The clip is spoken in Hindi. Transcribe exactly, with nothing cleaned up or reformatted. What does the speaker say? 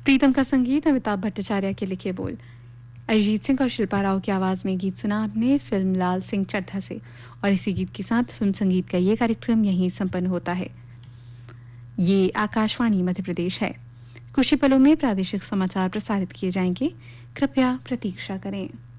प्रीतम का संगीत, अमिताभ भट्टाचार्य के लिखे बोल। अरिजीत सिंह और शिल्पा राव की आवाज में गीत सुना आपने फिल्म लाल सिंह चड्ढा से। और इसी गीत के साथ फिल्म संगीत का ये कार्यक्रम यहीं संपन्न होता है। ये आकाशवाणी मध्य प्रदेश है। कुछ ही पलों में प्रादेशिक समाचार प्रसारित किए जाएंगे। कृपया प्रतीक्षा करें।